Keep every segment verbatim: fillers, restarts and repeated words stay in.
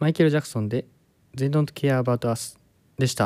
マイケル・ジャクソンで They Don't Care About Us でした。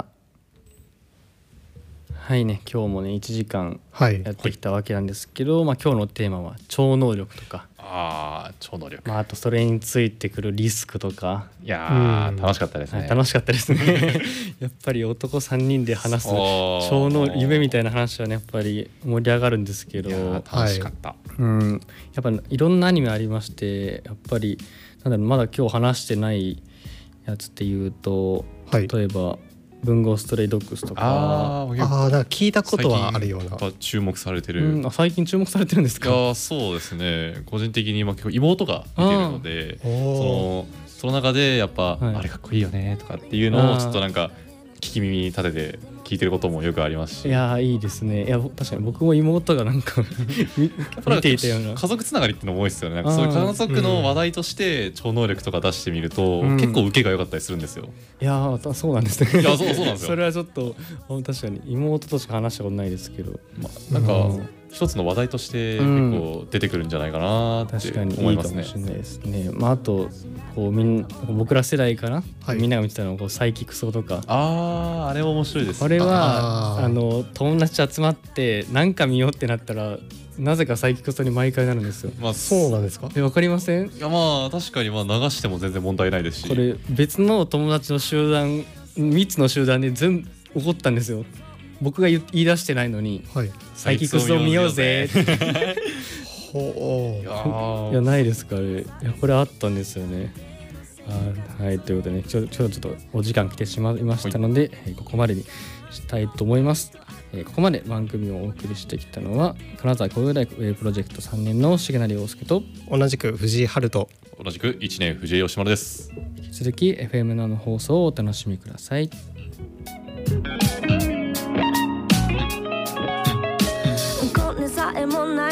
はいね、今日もねいちじかんやってきたわけなんですけど、はい、まあ、今日のテーマは超能力とか、 あ超能力、 まあ、あとそれについてくるリスクとか。 いやー楽しかったですね、 はい、楽しかったですねやっぱり男さんにんで話す超能夢みたいな話はねやっぱり盛り上がるんですけど、 いや楽しかった、はい、 うん、やっぱいろんなアニメありまして、やっぱりなんだろう、まだ今日話してないやつっていうと、はい、例えば文豪ストレイドッグスとか、 ああ、なんか聞いたことはあるような。 注目されてる、 うん、あ最近注目されてるんですか。 いやそうですね、個人的に今結構妹が見てるので、そのその中でやっぱ、はい、あれかっこいいよねとかっていうのをちょっとなんか聞き耳立てて聞いてることもよくありますし。 いやいいですね。いや確かに僕も妹がなんか見ていたような家族つながりっていうのも多いですよね。なんかそういう家族の話題として超能力とか出してみると、うん、結構受けが良かったりするんですよ。 いやそうなんですね。 いやそうそうなんですよ。 それはちょっと確かに妹としか話したことないですけど、 まあ、なんか、うん一つの話題として結構出てくるんじゃないかなって思いますね。 確かにいいかもしれないですね。まあ、あとこうみん僕ら世代かな、はい、みんなが見てたのはこうサイキクソとか。 あああれ面白いですね。 これは あ, あの友達集まって何か見ようってなったらなぜかサイキクソに毎回なるんですよ。 まあそうなんですか。 えわかりません？ いやまあ確かにまあ流しても全然問題ないですし、 これ別の友達の集団みっつの集団で全部起こったんですよ。僕が言い出してないのに、はい、サイキクスを見ようぜってほういやないですかあれ。いやこれあったんですよね。あはいということでねちょちょっとお時間来てしまいましたので、はい、ここまでにしたいと思います。えー、ここまで番組をお送りしてきたのは金沢工業大学ウェブプロジェクトさんねんの重成陽介と同じく藤井春と同じくいちねん藤井吉丸です。 引き続き エフエム の放送をお楽しみください。さえもない